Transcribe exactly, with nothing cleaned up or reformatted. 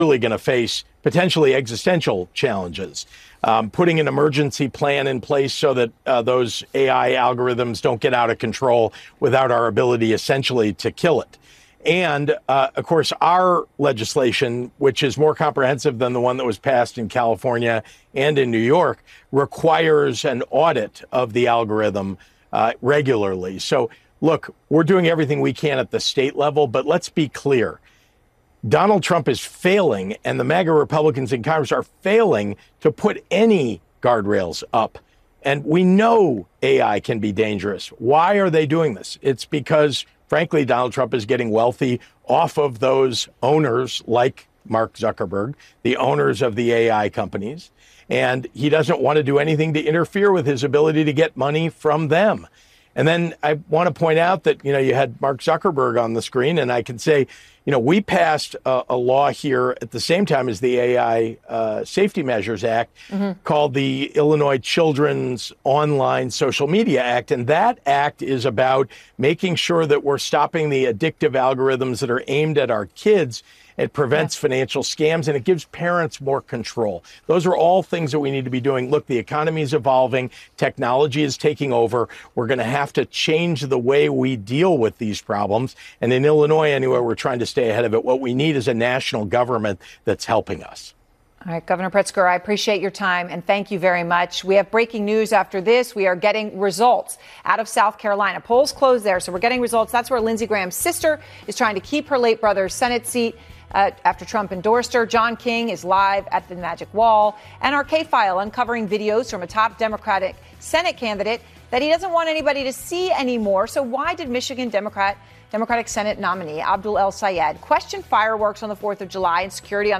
really going to face potentially existential challenges. Um, putting an emergency plan in place so that uh, those A I algorithms don't get out of control without our ability essentially to kill it. And, uh, of course, our legislation, which is more comprehensive than the one that was passed in California and in New York, requires an audit of the algorithm uh, regularly. So, look, we're doing everything we can at the state level, but let's be clear. Donald Trump is failing, and the MAGA Republicans in Congress are failing to put any guardrails up. And we know A I can be dangerous. Why are they doing this? It's because, frankly, Donald Trump is getting wealthy off of those owners like Mark Zuckerberg, the owners of the A I companies. And he doesn't want to do anything to interfere with his ability to get money from them. And then I want to point out that, you know, you had Mark Zuckerberg on the screen, and I can say, you know, we passed a, a law here at the same time as the A I uh, Safety Measures Act mm-hmm. called the Illinois Children's Online Social Media Act. And that act is about making sure that we're stopping the addictive algorithms that are aimed at our kids. It prevents yeah. financial scams, and it gives parents more control. Those are all things that we need to be doing. Look, the economy is evolving. Technology is taking over. We're going to have to change the way we deal with these problems. And in Illinois, anyway, we're trying to stay ahead of it. What we need is a national government that's helping us. All right, Governor Pritzker, I appreciate your time, and thank you very much. We have breaking news after this. We are getting results out of South Carolina. Polls closed there, so we're getting results. That's where Lindsey Graham's sister is trying to keep her late brother's Senate seat uh, after Trump endorsed her. John King is live at the Magic Wall. And our K-File uncovering videos from a top Democratic Senate candidate that he doesn't want anybody to see anymore. So why did Michigan Democrat Democratic Senate nominee Abdul El Sayed question fireworks on the fourth of July and security on